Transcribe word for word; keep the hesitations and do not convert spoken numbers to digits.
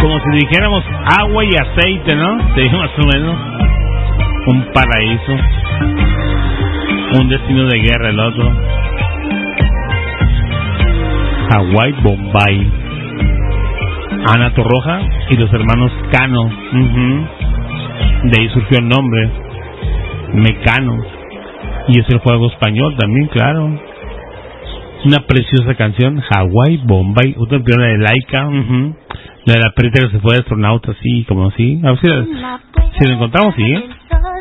como si dijéramos agua y aceite, ¿no? Sí, más o menos. Un paraíso. Un destino de guerra el otro. Hawái, Bombay. Ana Torroja y los hermanos Cano. Uh-huh. De ahí surgió el nombre. Mecano. Y es el juego español también, claro. Una preciosa canción. Hawái, Bombay. Otra primera de Laika. Uh-huh. La de la perrita que se fue de astronauta, sí, como así. A ver si la, si la encontramos, sí.